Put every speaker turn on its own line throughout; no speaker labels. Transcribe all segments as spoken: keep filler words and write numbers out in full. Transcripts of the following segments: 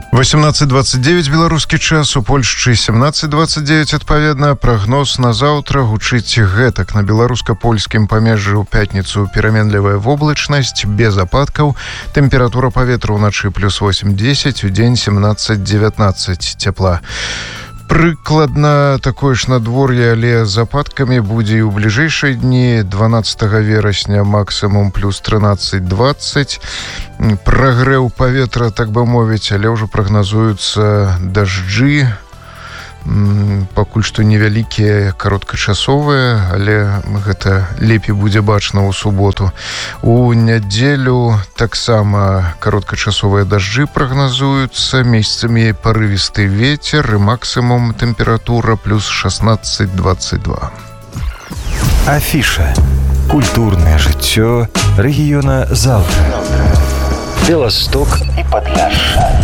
восемнадцать двадцать девять беларускі час, у Польшчы семнадцать двадцать девять адпаведна. Прагноз на заўтра гучыць гэтак. На беларуска-польскім памежжы ў пятніцу пераменлівая воблачнасць, без ападкаў. Тэмпература паветра ўначы плюс восемь десять, у дзень семнадцать девятнадцать цяпла. Прыкладна такое ж надвор'е, але з ападкамі будзе і ў бліжэйшыя дні. дванаццатага верасня максімум плюс тринадцать двадцать. Прагрэў паветра, так бы мовіць, але ўжо прагназуюцца дажджы. Пакуль што невялікія, кароткачасовыя, але гэта лепей будзе бачна ў суботу. У нядзелю таксама кароткачасовыя дажджы прагназуюцца, месцамі парывісты вецер і максімум тэмпература плюс шестнадцать двадцать два.
Афіша. Культурнае жыццё рэгіёна заўтра. Беласток і Падляшша.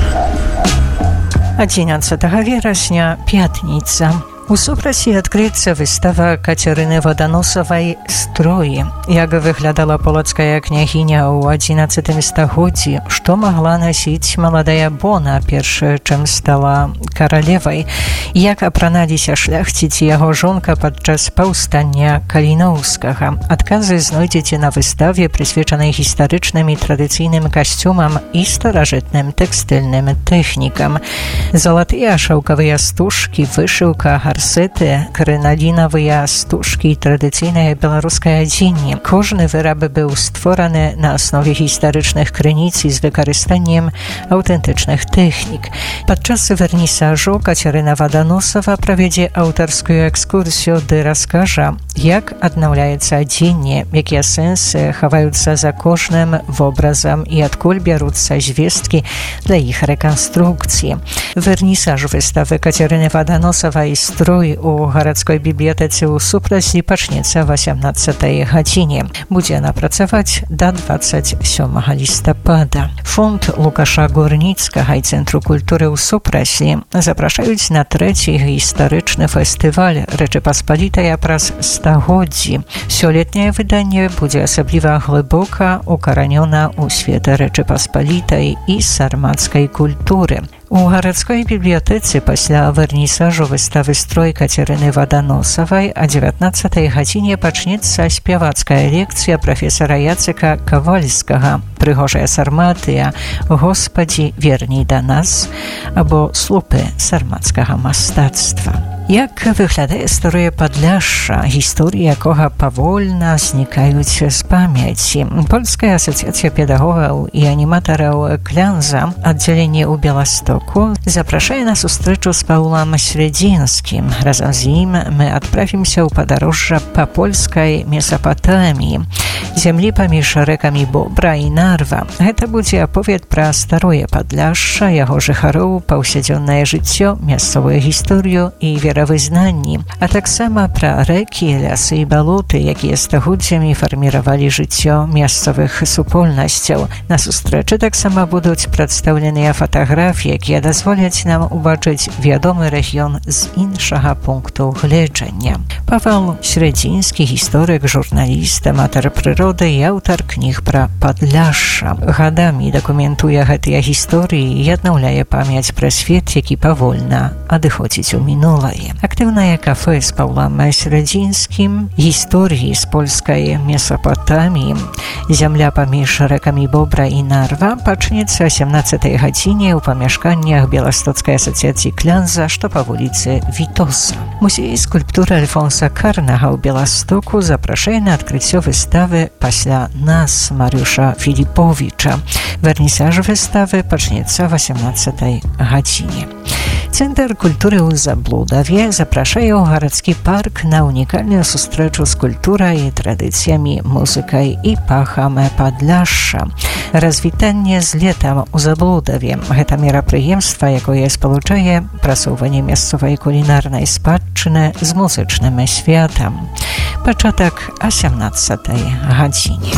одиннадцатого верасня, пятница. У супрасе адкрыецца выстава Кацярыны Ваданосавай «Строі». Як выглядала полацкая княгіня ў адзінаццатым стагоддзі, што магла насіць маладая Бона, перш чым стала каралевай, як апраналіся шляхціць і яго жонка падчас паўстання Каліноўскага. Адказы знойдзеце на выставе, прысвечанай гістарычным і традыцыйным касцюмам і старажытным тэкстыльным тэхнікам. Залатыя шаўкавыя стужкі, вышыўка, гарсеты, крыналінавыя стужкі і традыцыйнае беларускае адзенне. Кожны выраб быў створаны на аснове гістарычных крыніц і з выкарыстаннем аўтэнтычных тэхнік. Падчас вернісажу Кацярына Ваданосава правядзе аўтарскую экскурсію ды раскажа, як аднаўляецца адзенне, якія сэнсы хаваюцца за кожным вобразам і адкуль бяруцца звесткі для іх рэканструкцыі. Вернісаж выставы Кацярыны Ваданосавай «Строй» у гарадской бібліятэцы ў супрасе пачнецца восемнадцатай гадзіне. Будзе яна працаваць да двадцать сёмага лістапада. Фонд Лукаша Гурніцкага і Цэнтру культуры ў супрасе запрашаюць на трэці гістарычны фестываль Рэчы-Паспалітая праз стагоддзі. Сёлетняе выданне будзе асабліва глыбока укаранёна ў свет Рэчы-Паспалітай і сармацкай культуры. У гарадской бібліятэцы пасля вернісажу выставы «Строй» Кацярыны Ваданосавай о дзевятнаццатай гадзіне пачнецца спявацкая лекцыя прафесара Яцыка Кавальскага «Прыгожая сарматыя, Господі, верній да нас» або «Слупы сармацкага мастацтва». Як выглядае старое Падляшша, гісторыі якога павольна знікаюць з памяці. Польская асацыяцыя педагогаў і аніматараў «Клянза», аддзяленне ў Беластоку, запрашае на сустрэчу з Паўлам Средзінскім. Разам з ім мы адправімся ў падарожжа па польскай Месапатаміі, зямлі паміж рэкамі Бобра і Нарва. Гэта будзе аповед пра старое Падляшша, яго жыхароў, паўсядзённае жыццё, мясцовую гісторыю і веравызнанні, а таксама пра рэкі, лясы і балоты, якія стагоддзямі фарміравалі жыццё мясцовых супольнасцяў. На сустрэчы таксама будуць прадстаўленыя фатаграфіі, якія дазволяць нам убачыць вядомы рэгіён з іншага пункту гледжання. Павел Средзінскі, гісторык, журналіст, аматар прыроды і аўтар кніг пра Падляшша. Гадамі дакументуе гэтыя гісторыі і аднаўляе памяць пра свет, які павольна адыходзіць у мінулае. Актыўнае кафэ з Паўлам Средзінскім, гісторыі з польскай Месапатаміі, зямля паміж рэкамі Бобра і Нарва пачнецца о сямнаццатай гадзіне ў памяшканнях Беластоцкай асацыяцыі «Клянза», што па вуліцы Вітоса. Музей скульптуры Альфонса Карнага ў Беластоку запрашае на адкрыццё выставы «Пасля нас» Марыуша Філіпowicza. Вернісаж выставы пачнецца о восемнаццатай гадзіне. Цэнтр культуры ў Заблудаве запрашае ў гарадскі парк на унікальную сустрэчу з культурай, традыцыямі, музыкай і пахам Падляшша. Развітанне з летам у Заблудаве. Гэта мерапрыемства, якое спалучае прасоўванне мясцовай кулінарнай спадчыны з музычным святам. Пачатак о сямнаццатай гадзіне.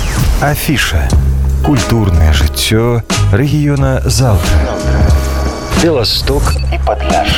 Афіша. Культурнае жыццё рэгіёна заўтра. Беласток і Падляшша.